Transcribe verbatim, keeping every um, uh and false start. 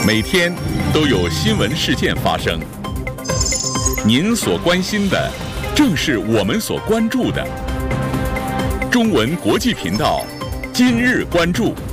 每天都有新闻事件发生，您所关心的正是我们所关注的。中文国际频道今日关注。